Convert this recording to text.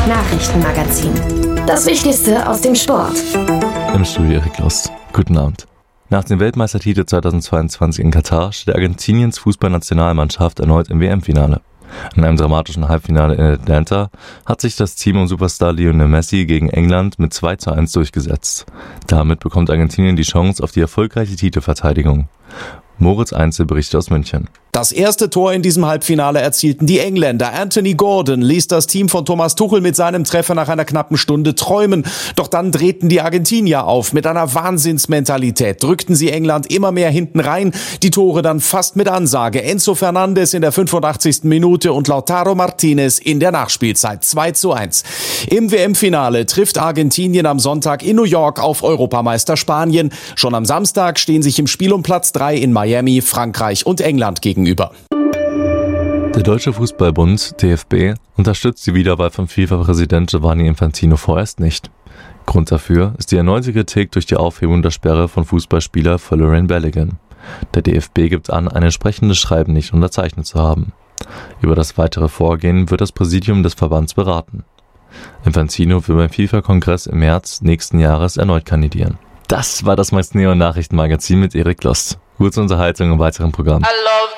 Nachrichtenmagazin. Das Wichtigste aus dem Sport. Im Studio Erik Lost. Guten Abend. Nach dem Weltmeistertitel 2022 in Katar steht Argentiniens Fußballnationalmannschaft erneut im WM-Finale. In einem dramatischen Halbfinale in Atlanta hat sich das Team um Superstar Lionel Messi gegen England mit 2:1 durchgesetzt. Damit bekommt Argentinien die Chance auf die erfolgreiche Titelverteidigung. Moritz Einzel berichtet aus München. Das erste Tor in diesem Halbfinale erzielten die Engländer. Anthony Gordon ließ das Team von Thomas Tuchel mit seinem Treffer nach einer knappen Stunde träumen. Doch dann drehten die Argentinier auf. Mit einer Wahnsinnsmentalität drückten sie England immer mehr hinten rein. Die Tore dann fast mit Ansage. Enzo Fernandes in der 85. Minute und Lautaro Martinez in der Nachspielzeit. 2:1. Im WM-Finale trifft Argentinien am Sonntag in New York auf Europameister Spanien. Schon am Samstag stehen sich im Spiel um Platz 3 in Miami, Frankreich und England gegenüber. Der Deutsche Fußballbund, DFB, unterstützt die Wiederwahl von FIFA-Präsident Gianni Infantino vorerst nicht. Grund dafür ist die erneute Kritik durch die Aufhebung der Sperre von Fußballspieler Folarin Balogun. Der DFB gibt an, ein entsprechendes Schreiben nicht unterzeichnet zu haben. Über das weitere Vorgehen wird das Präsidium des Verbands beraten. Infantino will beim FIFA-Kongress im März nächsten Jahres erneut kandidieren. Das war das Max Neo Nachrichtenmagazin mit Erik Lost. Gute Unterhaltung im weiteren Programm.